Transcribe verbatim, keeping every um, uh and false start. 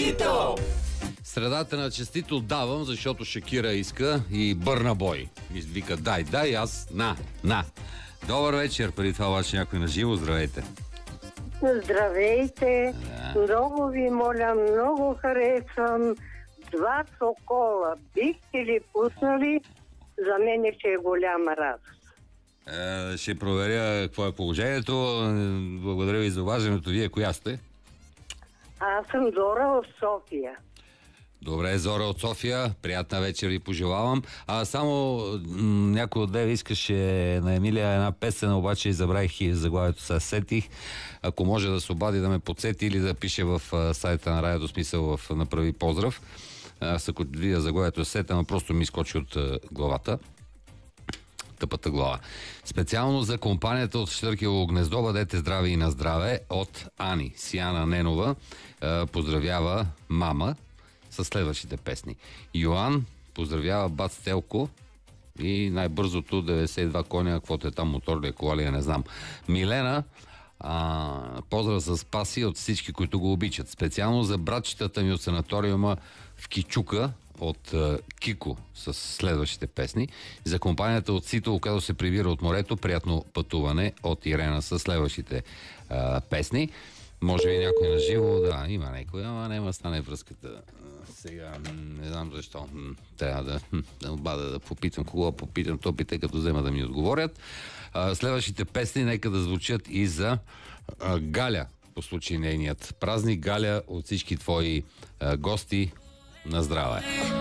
Честито! Средата на честито давам, защото Шакира иска и Бърна Бой. Извика дай, дай, аз на, на. Добър вечер, преди това обаче някой на живо, здравейте. Здравейте, Да. много ви моля, много харесвам Два сокола. Бихте ли пуснали? За мен ще е голяма радост. Е, ще проверя какво е положението. Благодаря ви за важенето. Вие коя сте? Аз съм Зора от София. Добре, Зора от София. Приятна вечер ви пожелавам. А само м- някой от деве искаше на Емилия една песен, обаче и забравих и заглавието, се сетих. Ако може да се обади да ме подсети или да пише в а, сайта на Радиото Смисъл в Направи поздрав. Аз ако видя заглавието сета, но просто ми изкочи от а, главата. Тъпата глава. Специално за компанията от Щъркелово гнездо, бъдете здрави и на здраве, от Ани Сияна Ненова. Е, поздравява мама с следващите песни. Йоан поздравява бат Стелко и най-бързото деветдесет и два коня, каквото е там, мотор ли е, кола ли е, не знам. Милена, а, поздрав за Спаси от всички, които го обичат. Специално за братчетата ми от санаториума в Кичука, от uh, Кико с следващите песни. За компанията от Сито, когато се прибира от морето, приятно пътуване от Ирена с следващите uh, песни. Може би някой на живо, да, има някой, ама няма стане връзката. Uh, сега, не знам защо. М- трябва да, да обада да попитам, кого да попитам, то питай, като взема да ми отговорят. Uh, следващите песни нека да звучат и за uh, Галя, по случай нейният празник. Галя, от всички твои uh, гости, на здраве!